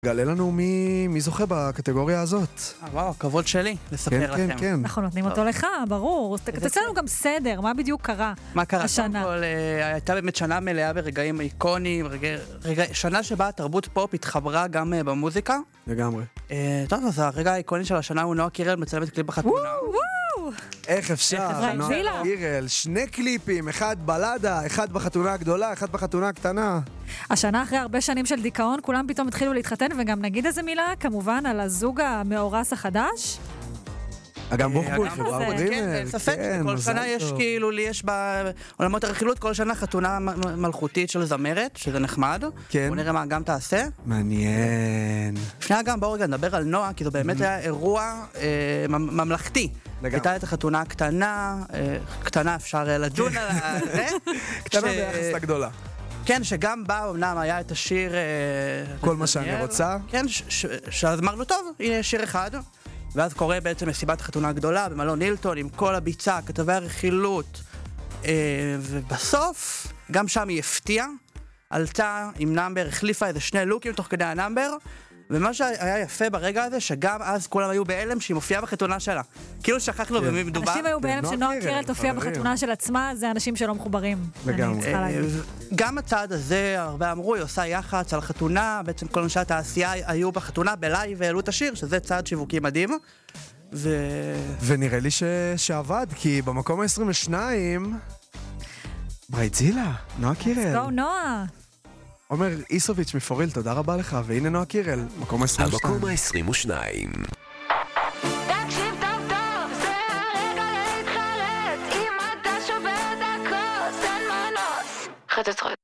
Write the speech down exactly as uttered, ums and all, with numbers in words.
גלה לנו מי, מי זוכה בקטגוריה הזאת. וואו, כבוד שלי לספר כן, לכם. כן, כן. אנחנו נותנים אותו לך, ברור. תעשה לנו גם סדר, מה בדיוק קרה מה קרה? השנה? קודם כל, אה, הייתה באמת שנה מלאה ברגעים איקוניים, רגע, רגע, שנה שבה התרבות פופ התחברה גם אה, במוזיקה. לגמרי. אה, טוב, אז הרגע האיקוני של השנה הוא נועה קירל מצלמת קליפ בחתונה. וואו! איך אפשר? אפשר? נועה זילה. קירל, שני קליפים, אחד בלדה, אחד בחתונה הגדולה, אחד בחתונה הקטנה. השנה אחרי הרבה שנים של דיכאון, כולם פתאום התחילו להתחתן, וגם נגיד איזה מילה, כמובן, על הזוג המאורס החדש. אגם בוחבול, אגם חברה בוחבול, ברימל. כן, אין ספק שכל שנה יש כאילו, לי יש בעולמות הרכילות, כל שנה חתונה מ- מלכותית של זמרת, שזה נחמד. כן. בוא נראה מה אגם תעשה. מעניין. לפני אגם, בואו רגע נדבר על נועה, כי זה באמת היה אירוע אה, ממ- ממלכתי. לגמרי. הייתה את החתונה הקטנה, אה, קטנה אפשר אה, לדון על זה. קטנה ש- ביחס לגדולה. כן, שגם בה אמנם היה את השיר... אה, כל מה שאני דניאל. רוצה. כן, ש- ש- שאז אמרנו, טוב, הנה שיר אחד. ואז קורה בעצם מסיבת החתונה הגדולה במלון הילטון עם כל הביצה, כתבי הרכילות. אה, ובסוף, גם שם היא הפתיעה, עלתה עם נאמבר, החליפה איזה שני לוקים תוך כדי הנאמבר, ומה שהיה יפה ברגע הזה, שגם אז כולם היו בהלם שהיא מופיעה בחתונה שלה. כאילו שכחנו במי מדובר. אנשים היו בהלם נועה שנועה קירל, קירל תופיע חברים. בחתונה של עצמה, זה אנשים שלא מחוברים. לגמרי. אני צריכה אה, להגיד. גם הצעד הזה, הרבה אמרו, היא עושה יח"צ על החתונה, בעצם כל אנשי התעשייה היו בחתונה בלייב והעלו את השיר, שזה צעד שיווקי מדהים. ו... ונראה לי ש... שעבד, כי במקום ה-עשרים ושתיים... ברייטזילה, נועה קירל. גו נועה. עומר איסוביץ' מפוריל, תודה רבה לך, והנה נועה קירל, מקום ה-עשרים ושתיים. המקום ה-עשרים ושתיים. תקשיב טוב טוב, זה הרגע להתחרט. אם אתה שובר את הכוס, אין מנוס. חטט חטט.